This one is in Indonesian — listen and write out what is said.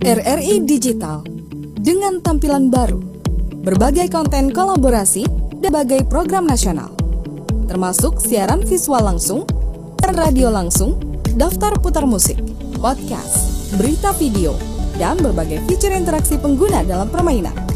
RRI Digital dengan tampilan baru, berbagai konten kolaborasi, dan berbagai program nasional, termasuk siaran visual langsung, dan radio langsung, daftar putar musik, podcast, berita video, dan berbagai fitur interaksi pengguna dalam permainan.